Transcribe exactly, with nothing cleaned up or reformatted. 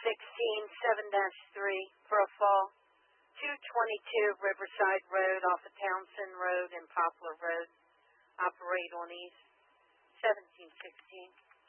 sixteen seven dash three for a fall. two twenty-two Riverside Road off of Townsend Road and Poplar Road. Operate on east. seventeen sixteen.